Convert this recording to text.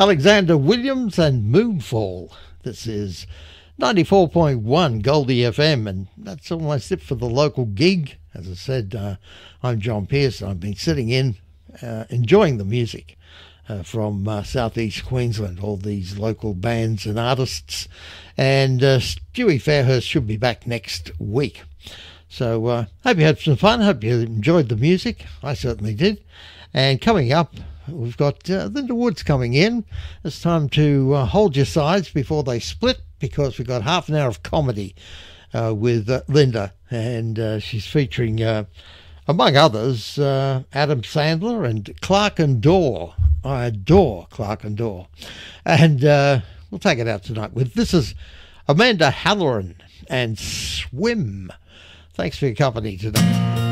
Alexander Williams and Moonfall. This is 94.1 Goldie FM, and that's almost it for the local gig. As I said, I'm John Pearce. I've been sitting in, enjoying the music from southeast Queensland, all these local bands and artists. And Stewie Fairhurst should be back next week. So hope you had some fun. Hope you enjoyed the music. I certainly did. And coming up, we've got Linda Woods coming in. It's time to hold your sides before they split, because we've got half an hour of comedy with Linda. And she's featuring, among others, Adam Sandler and Clark and Dorr. I adore Clark and Dorr. And we'll take it out tonight with, this is Amanda Halloran and Swim. Thanks for your company today.